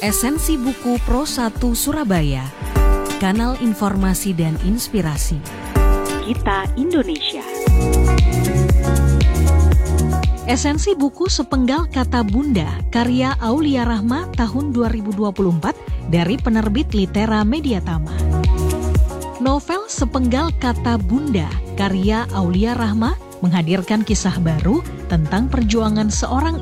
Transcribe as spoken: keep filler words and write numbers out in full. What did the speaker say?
Esensi Buku Pro satu Surabaya, kanal informasi dan inspirasi. Kita Indonesia. Esensi buku Sepenggal Kata Bunda, karya Aulia Rahma tahun dua ribu dua puluh empat dari penerbit Litera Mediatama. Novel Sepenggal Kata Bunda, karya Aulia Rahma menghadirkan kisah baru tentang perjuangan seorang